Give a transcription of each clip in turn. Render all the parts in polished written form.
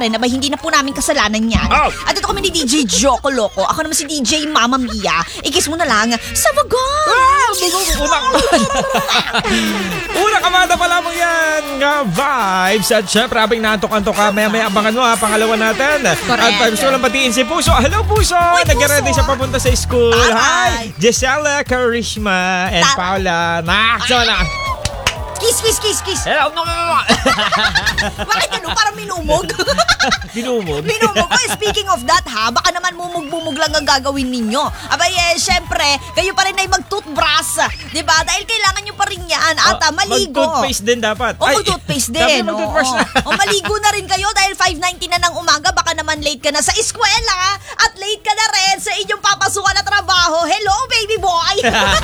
nangyari na ba hindi na po namin kasalanan yan. Oh. At ito kami ni DJ Joko Loco. Ako naman si DJ Mama Mia. I-kiss mo na lang sa wagon. Una kamada pa lamang yan nga vibes. At syempre abing naantok-antok ka, maya abangan mo ha, pangalawa natin. Correct. At gusto lang batiin si Puso. Hello Puso! Uy, Puso. Nag-ready siya papunta sa school. Hi. Hi! Gisela, Karishma, and Paula. So na. Kiss, kiss, kiss, kiss. Hello! Bakit ganun? Parang minumog. Binumog. Minumog ko. Speaking of that ha, baka naman mumug-bumug lang ang gagawin ninyo. Abay syempre, kayo pa rin ay mag-toothbrush. Diba? Dahil kailangan nyo pa rin yan. At maligo. Mag-toothpaste din dapat. O mag-toothpaste din. Dapat mag-toothbrush na. O maligo na rin kayo dahil 5:90 na ng umaga. Baka naman late ka na sa eskwela. At late ka na rin sa inyong papasukan na trabaho. Hello, baby boy!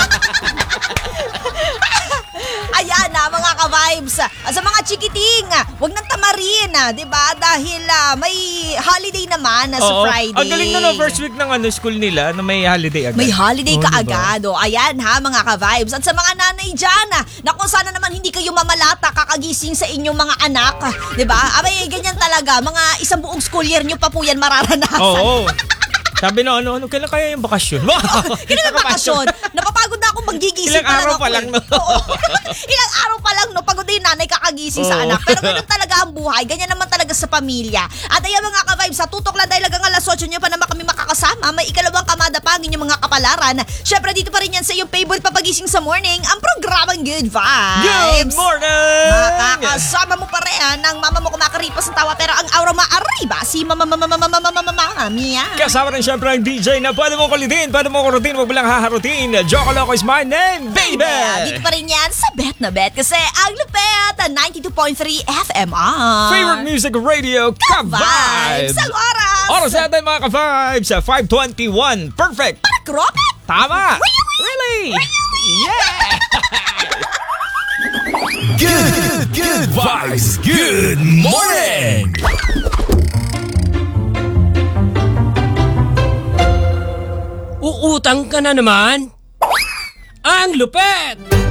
Ayan na mga ka-vibes. Sa mga chikiting, wag nang tamarin, di ba? Dahil may holiday naman sa Oo. Friday. Ang galing na first week ng school nila na may holiday agad. May holiday ka diba? agad. O, ayan ha, mga ka-vibes. At sa mga nanay dyan, na kung sana naman hindi kayo mamalata kakagising sa inyong mga anak. Diba? Abay, ganyan talaga. Mga isang buong school year nyo pa po yan mararanasan. Oo. Sabi na kailan kaya yung bakasyon? Kailan yung bakasyon? Napapagod na akong magigising. Ilang araw pa lang, no? Oo. Ilang araw pa lang, no? Pagod na yung nanay kakagising sa anak. Pero ganun talaga ang buhay. Ganyan naman talaga sa pamilya. At ayan mga ka-vibes, sa tutok lang dahil hanggang alas 8 nyo pa naman kami makakasama. May ikalawang kamada pa ang inyong mga kapalaran. Siyempre dito pa rin yan sa iyong favorite papagising sa morning, ang programang Good Vibes. Good morning! Makakasama mo pa rin ang mama mo kumakaripas ng tawa pero ang aura maariba si Mama Mia. Kasama rin syempre ang DJ na pwede mong kulitin, pwede mong kurutin, wag mo lang haharutin. Joko Loco is my name, baby! Dito pa rin yan sa Bet na Bet kasi ang lupet 92.3 FM ang Favorite music radio, Ka-Vibes! Ang oras! Oras natin mga Ka-Vibes, 5:21. Perfect! Kropet! Tama! Really? Yeah! Good vibes. Good morning. Uutang ka na naman? Ang lupet!